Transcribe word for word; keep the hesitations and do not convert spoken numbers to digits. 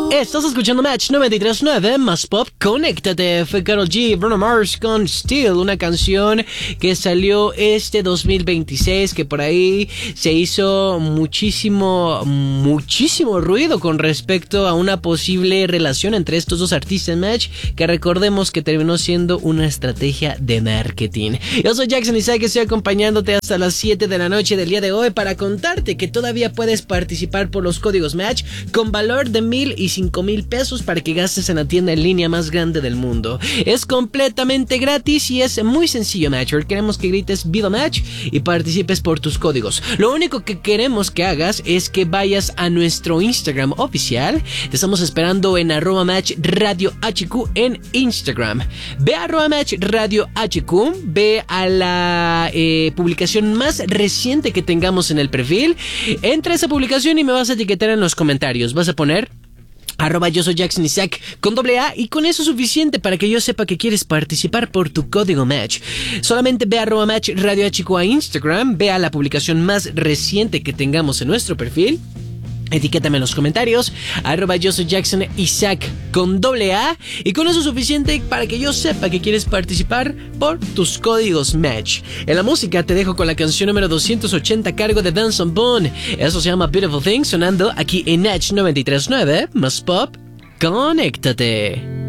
Estás escuchando Match noventa y tres punto nueve, más pop, conéctate. Fue Karol G, Bruno Mars con Still, una canción que salió este dos mil veintiséis, que por ahí se hizo muchísimo, muchísimo ruido con respecto a una posible relación entre estos dos artistas, Match, que recordemos que terminó siendo una estrategia de marketing. Yo soy Jackson Isaac, que estoy acompañándote hasta las siete de la noche del día de hoy para contarte que todavía puedes participar por los códigos Match con valor de mil y cinco mil pesos para que gastes en la tienda en línea más grande del mundo. Es completamente gratis y es muy sencillo, Matcher. Queremos que grites Viva Match y participes por tus códigos. Lo único que queremos que hagas es que vayas a nuestro Instagram oficial. Te estamos esperando en arroba match radio hq en Instagram. Ve a arroba match radio hq, ve a la eh, publicación más reciente que tengamos en el perfil. Entra a esa publicación y me vas a etiquetar en los comentarios. Vas a poner arroba yo soy Jackson Isaac con doble A, y con eso es suficiente para que yo sepa que quieres participar por tu código Match. Solamente ve a arroba match radio hq a Instagram, ve a la publicación más reciente que tengamos en nuestro perfil. Etiquétame en los comentarios, arroba yo soy Jackson Isaac con doble A, y con eso es suficiente para que yo sepa que quieres participar por tus códigos Match. En la música te dejo con la canción número doscientos ochenta a cargo de Benson Boone. Eso se llama Beautiful Thing, sonando aquí en Match noventa y tres punto nueve, más pop, conéctate.